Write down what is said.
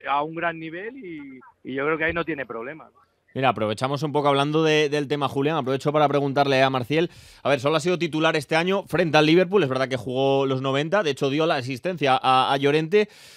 a un gran nivel y yo creo que ahí no tiene problema. Mira, aprovechamos un poco hablando del tema, Julián. Aprovecho para preguntarle a Marcial. A ver, solo ha sido titular este año frente al Liverpool. Es verdad que jugó los 90. De hecho, dio la asistencia a Llorente.